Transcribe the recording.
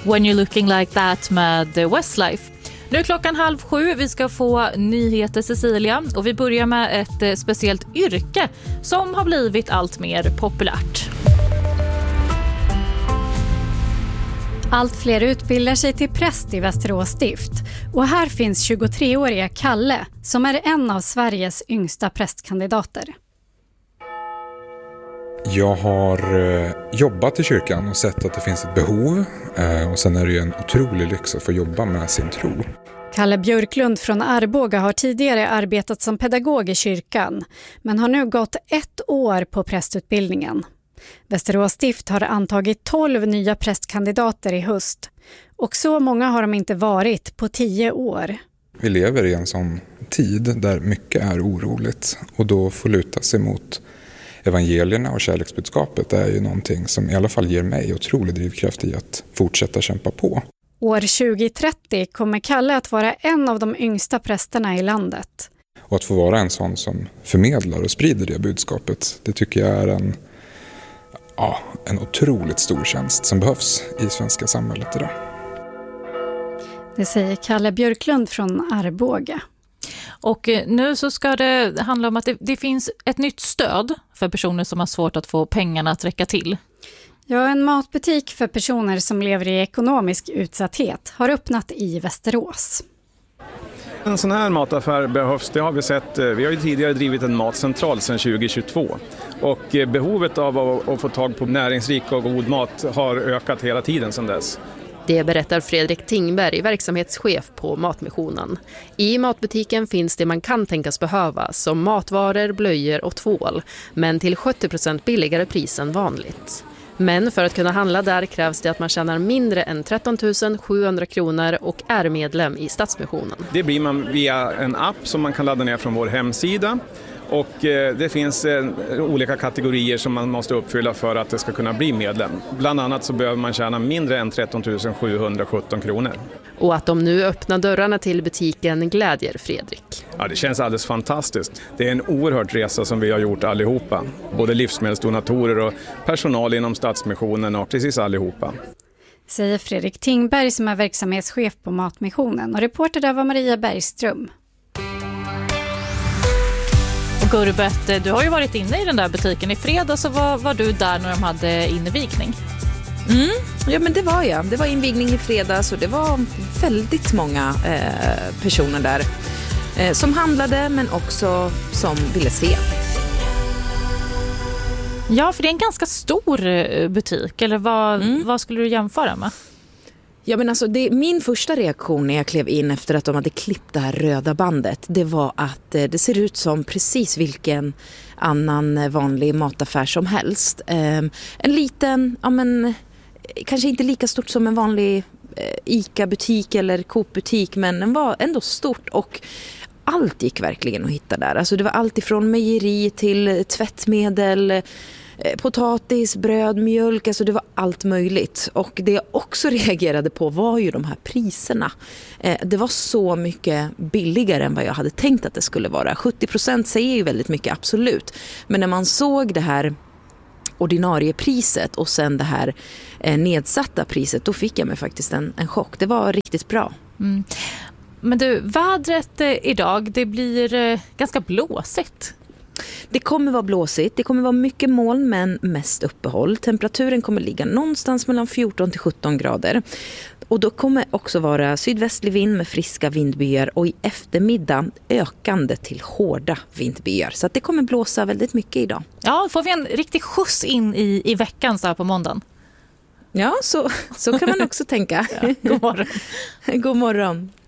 When You're Looking Like That med Westlife. Nu är klockan 6:30. Vi ska få nyheter, Cecilia. Och vi börjar med ett speciellt yrke som har blivit allt mer populärt. Allt fler utbildar sig till präst i Västerås stift. Och här finns 23-åriga Kalle som är en av Sveriges yngsta prästkandidater. Jag har jobbat i kyrkan och sett att det finns ett behov. Och sen är det ju en otrolig lyx att få jobba med sin tro. Kalle Björklund från Arboga har tidigare arbetat som pedagog i kyrkan, men har nu gått 1 år på prästutbildningen. Västerås stift har antagit 12 nya prästkandidater i höst. Och så många har de inte varit på 10 år. Vi lever i en sån tid där mycket är oroligt. Och då får luta sig mot evangelierna och kärleksbudskapet är ju någonting som i alla fall ger mig otrolig drivkraft i att fortsätta kämpa på. År 2030 kommer Kalle att vara en av de yngsta prästerna i landet. Och att få vara en sån som förmedlar och sprider det budskapet, det tycker jag är en otroligt stor tjänst som behövs i svenska samhället idag. Det säger Kalle Björklund från Arboga. Och nu så ska det handla om att det finns ett nytt stöd för personer som har svårt att få pengarna att räcka till. Ja, en matbutik för personer som lever i ekonomisk utsatthet har öppnat i Västerås. En sån här mataffär behövs, det har vi sett. Vi har ju tidigare drivit en matcentral sedan 2022. Och behovet av att få tag på näringsrik och god mat har ökat hela tiden sedan dess. Det berättar Fredrik Tingberg, verksamhetschef på Matmissionen. I matbutiken finns det man kan tänkas behöva, som matvaror, blöjor och tvål, men till 70% billigare pris än vanligt. Men för att kunna handla där krävs det att man tjänar mindre än 13 700 kronor och är medlem i Stadsmissionen. Det blir man via en app som man kan ladda ner från vår hemsida. Och det finns olika kategorier som man måste uppfylla för att det ska kunna bli medlem. Bland annat så behöver man tjäna mindre än 13 717 kronor. Och att de nu öppnar dörrarna till butiken glädjer Fredrik. Ja, det känns alldeles fantastiskt. Det är en oerhörd resa som vi har gjort allihopa. Både livsmedelsdonatorer och personal inom Stadsmissionen och precis allihopa. Säger Fredrik Tingberg som är verksamhetschef på Matmissionen. Och reporter där var Maria Bergström. Gurbet, du har ju varit inne i den där butiken i fredag, så var du där när de hade invigning? Ja, men det var jag. Det var invigning i fredag, så det var väldigt många personer där som handlade men också som ville se. Ja, för det är en ganska stor butik, eller vad skulle du jämföra med? Ja, men alltså min första reaktion när jag klev in efter att de hade klippt det här röda bandet, det var att det ser ut som precis vilken annan vanlig mataffär som helst. En liten, kanske inte lika stort som en vanlig ICA-butik eller Coop-butik, men den var ändå stort och allt gick verkligen att hitta där. Alltså det var allt ifrån mejeri till tvättmedel, potatis, bröd, mjölk, alltså det var allt möjligt. Och det jag också reagerade på var ju de här priserna. Det var så mycket billigare än vad jag hade tänkt att det skulle vara. 70% säger ju väldigt mycket, absolut. Men när man såg det här ordinarie priset och sen det här nedsatta priset, då fick jag mig faktiskt en chock. Det var riktigt bra. Mm. Men du, vädret idag, det blir ganska blåsigt. Det kommer vara blåsigt, det kommer vara mycket moln men mest uppehåll. Temperaturen kommer ligga någonstans mellan 14 till 17 grader. Och då kommer också vara sydvästlig vind med friska vindbyar och i eftermiddag ökande till hårda vindbyar. Så att det kommer blåsa väldigt mycket idag. Ja, får vi en riktig skjuts in i veckan så här på måndagen? Ja, så kan man också tänka. Ja, god morgon. God morgon.